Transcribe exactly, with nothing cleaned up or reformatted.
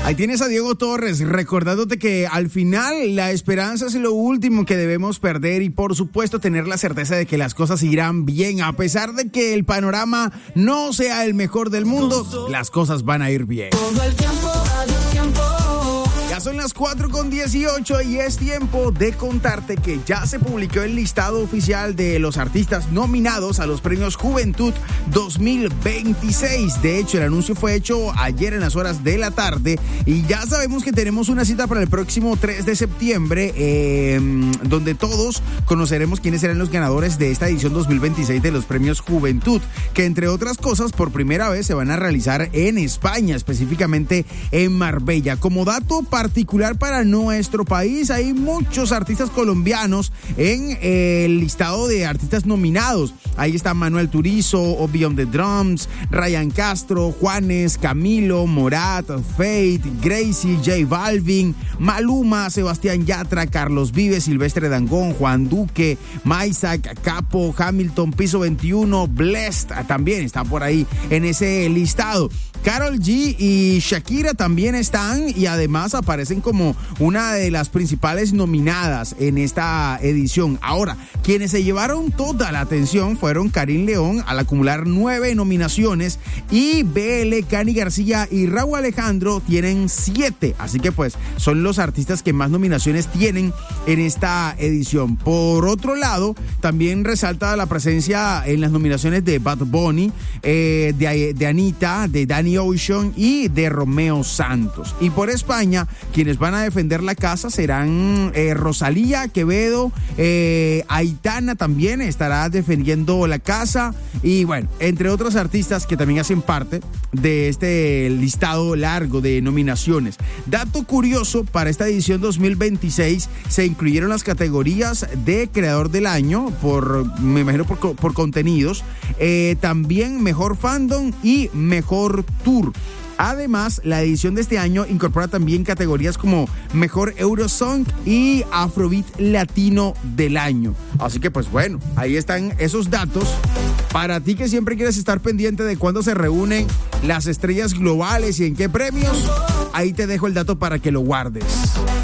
Ahí tienes a Diego Torres recordándote que al final la esperanza es lo último que debemos perder y por supuesto tener la certeza de que las cosas irán bien. A pesar de que el panorama no sea el mejor del mundo, las cosas van a ir bien. Todo el tiempo, adiós tiempo. Ya son las cuatro con dieciocho y es tiempo de contarte que ya se publicó el listado oficial de los artistas nominados a los premios Juventud dos mil veintiséis. De hecho, el anuncio fue hecho ayer en las horas de la tarde y ya sabemos que tenemos una cita para el próximo tres de septiembre, eh, donde todos conoceremos quiénes serán los ganadores de esta edición dos mil veintiséis de los premios Juventud, que entre otras cosas por primera vez se van a realizar en España, específicamente en Marbella. Como dato particular para nuestro país, hay muchos artistas colombianos en el listado de artistas nominados. Ahí está Manuel Turizo, Obi on the Drums, Ryan Castro, Juanes, Camilo, Morat, Fate, Gracie, J Balvin, Maluma, Sebastián Yatra, Carlos Vives, Silvestre Dangond, Juan Duque, Maisak, Capo, Hamilton, Piso veintiuno, Blessed también está por ahí en ese listado. Karol G y Shakira también están y además aparecen como una de las principales nominadas en esta edición. Ahora, quienes se llevaron toda la atención fueron Karim León al acumular nueve nominaciones y B L, Cani García y Rauw Alejandro tienen siete. Así que pues son los artistas que más nominaciones tienen en esta edición. Por otro lado, también resalta la presencia en las nominaciones de Bad Bunny, eh, de, de Anita, de Danny Ocean y de Romeo Santos. Y por España, quienes van a defender la casa serán eh, Rosalía, Quevedo, eh, Aitana también estará defendiendo la casa y bueno, entre otros artistas que también hacen parte de este listado largo de nominaciones. Dato curioso, para esta edición dos mil veintiséis se incluyeron las categorías de Creador del Año, por me imagino por, por contenidos, eh, también Mejor Fandom y Mejor Tour. Además, la edición de este año incorpora también categorías como Mejor Eurosong y Afrobeat Latino del Año. Así que pues bueno, ahí están esos datos. Para ti que siempre quieres estar pendiente de cuándo se reúnen las estrellas globales y en qué premios, ahí te dejo el dato para que lo guardes.